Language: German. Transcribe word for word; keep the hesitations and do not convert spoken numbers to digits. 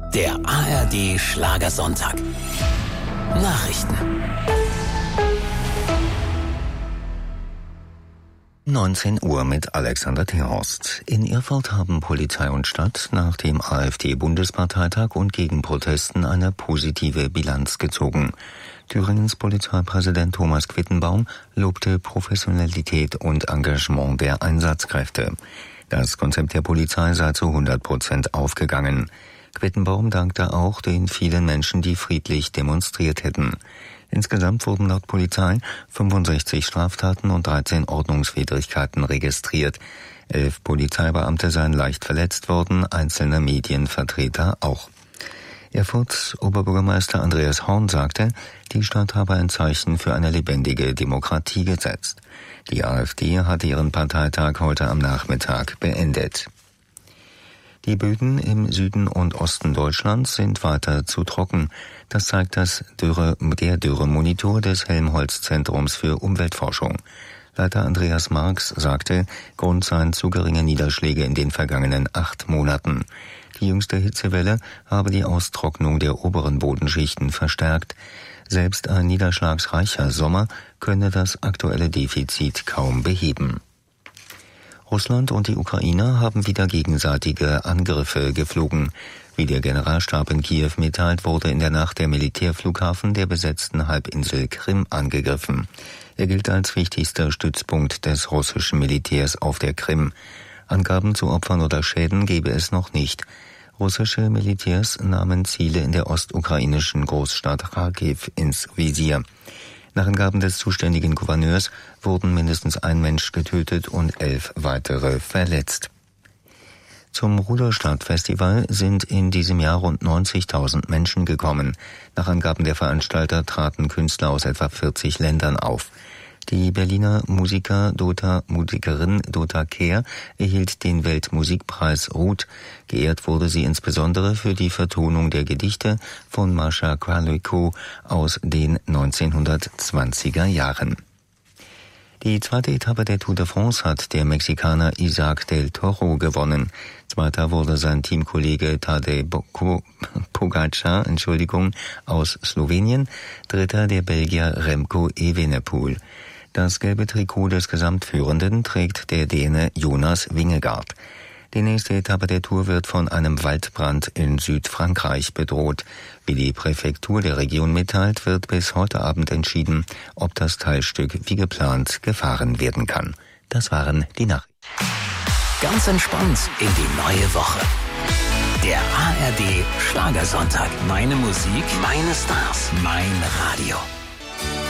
Der A R D Schlagersonntag. Nachrichten. neunzehn Uhr mit Alexander Thehorst. In Erfurt haben Polizei und Stadt nach dem AfD-Bundesparteitag und Gegenprotesten eine positive Bilanz gezogen. Thüringens Polizeipräsident Thomas Quittenbaum lobte Professionalität und Engagement der Einsatzkräfte. Das Konzept der Polizei sei zu hundert Prozent aufgegangen. Quittenbaum dankte auch den vielen Menschen, die friedlich demonstriert hätten. Insgesamt wurden laut Polizei fünfundsechzig Straftaten und dreizehn Ordnungswidrigkeiten registriert. Elf Polizeibeamte seien leicht verletzt worden, einzelne Medienvertreter auch. Erfurts Oberbürgermeister Andreas Horn sagte, die Stadt habe ein Zeichen für eine lebendige Demokratie gesetzt. Die AfD hatte ihren Parteitag heute am Nachmittag beendet. Die Böden im Süden und Osten Deutschlands sind weiter zu trocken. Das zeigt das Dürre, der Dürremonitor des Helmholtz-Zentrums für Umweltforschung. Leiter Andreas Marx sagte, Grund seien zu geringe Niederschläge in den vergangenen acht Monaten. Die jüngste Hitzewelle habe die Austrocknung der oberen Bodenschichten verstärkt. Selbst ein niederschlagsreicher Sommer könne das aktuelle Defizit kaum beheben. Russland und die Ukraine haben wieder gegenseitige Angriffe geflogen. Wie der Generalstab in Kiew mitteilt, wurde in der Nacht der Militärflughafen der besetzten Halbinsel Krim angegriffen. Er gilt als wichtigster Stützpunkt des russischen Militärs auf der Krim. Angaben zu Opfern oder Schäden gebe es noch nicht. Russische Militärs nahmen Ziele in der ostukrainischen Großstadt Kharkiv ins Visier. Nach Angaben des zuständigen Gouverneurs wurden mindestens ein Mensch getötet und elf weitere verletzt. Zum Ruderstadt-Festival sind in diesem Jahr rund neunzigtausend Menschen gekommen. Nach Angaben der Veranstalter traten Künstler aus etwa vierzig Ländern auf. Die Berliner Musiker Dota, Musikerin Dota Kehr erhielt den Weltmusikpreis Ruth. Geehrt wurde sie insbesondere für die Vertonung der Gedichte von Mascha Kaleko aus den neunzehnhundertzwanziger Jahren. Die zweite Etappe der Tour de France hat der Mexikaner Isaac del Toro gewonnen. Zweiter wurde sein Teamkollege Tadej Pogačar, Entschuldigung, aus Slowenien. Dritter der Belgier Remco Evenepoel. Das gelbe Trikot des Gesamtführenden trägt der Däne Jonas Vingegaard. Die nächste Etappe der Tour wird von einem Waldbrand in Südfrankreich bedroht. Wie die Präfektur der Region mitteilt, wird bis heute Abend entschieden, ob das Teilstück wie geplant gefahren werden kann. Das waren die Nachrichten. Ganz entspannt in die neue Woche. Der A R D Schlagersonntag. Meine Musik, meine Stars, mein Radio.